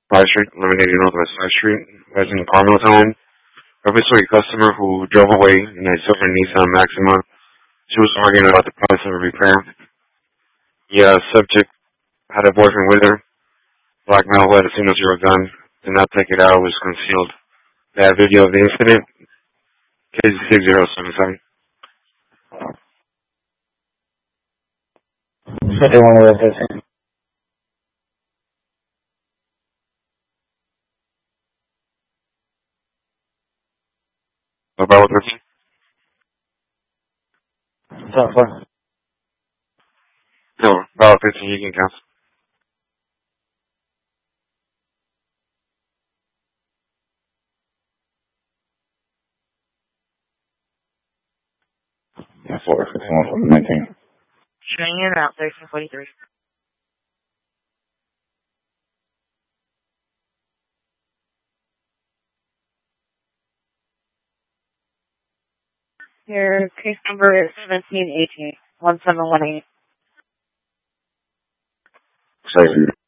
5 Street, eliminating Northwest 5 Street, resident Carmel Town. Obviously, a customer who drove away in a silver Nissan Maxima. She was arguing about the price of a repair. The subject had a boyfriend with her. Black male had a single zero gun. Did not take it out. Was concealed. They have video of the incident. Case 6077. 51 with this. About 13. So far. No, about 15 you can count. Yeah, 4, 51, 19. Showing in route 1343. Your case number is 1718 1718. Sorry.